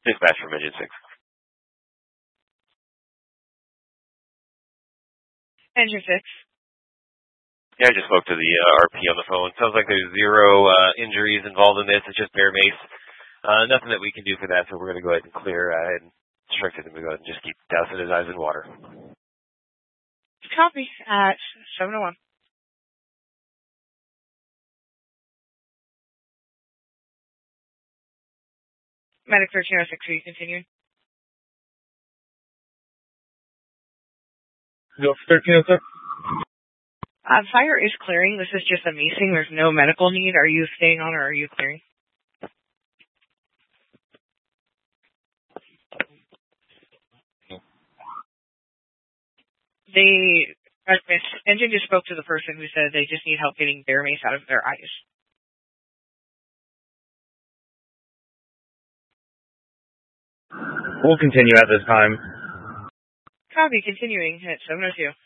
Dispatch from Engine 6. Engine 6. Yeah, I just spoke to the RP on the phone. Sounds like there's zero injuries involved in this. It's just bare mace. Nothing that we can do for that, so we're going to go ahead and clear and instruct him to go ahead and just keep dousing his eyes in water. Copy at 701. Medic 1306, are you continuing? Go for 1306. Fire is clearing. This is just a macing. There's no medical need. Are you staying on or are you clearing? Engine just spoke to the person who said they just need help getting bear mace out of their eyes. We'll continue at this time. Copy, continuing at 702.